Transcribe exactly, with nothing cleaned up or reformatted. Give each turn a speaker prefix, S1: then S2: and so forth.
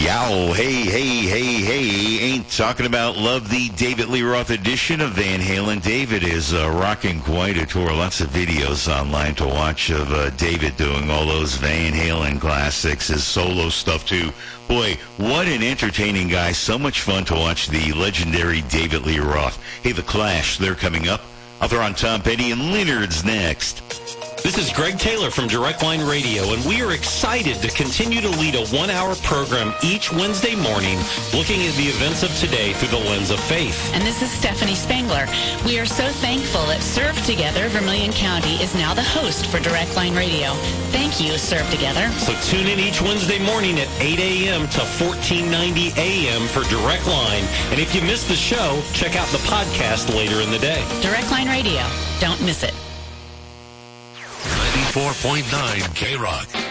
S1: Yow, hey, hey, hey, hey, ain't talking about love the David Lee Roth edition of Van Halen. David is uh, rocking quite a tour. Lots of videos online to watch of uh, David doing all those Van Halen classics, his solo stuff too. Boy, what an entertaining guy. So much fun to watch the legendary David Lee Roth. Hey, The Clash, they're coming up. Out there on Tom Petty, and Leonard's next.
S2: This is Greg Taylor from Direct Line Radio, and we are excited to continue to lead a one-hour program each Wednesday morning looking at the events of today through the lens of faith.
S3: And this is Stephanie Spangler. We are so thankful that Serve Together Vermilion County is now the host for Direct Line Radio. Thank you, Serve Together.
S2: So tune in each Wednesday morning at eight a.m. to fourteen ninety a.m. for Direct Line. And if you missed the show, check out the podcast later in the day.
S3: Direct Line Radio. Don't miss it.
S4: ninety-four point nine K-Rock.